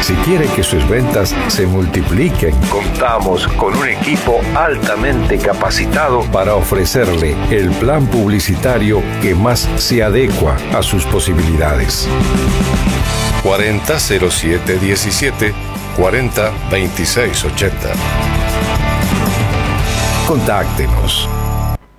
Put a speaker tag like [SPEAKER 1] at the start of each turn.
[SPEAKER 1] Si quiere que sus ventas se multipliquen, contamos con un equipo altamente capacitado para ofrecerle el plan publicitario que más se adecua a sus posibilidades.
[SPEAKER 2] 400717 402680.
[SPEAKER 1] Contáctenos.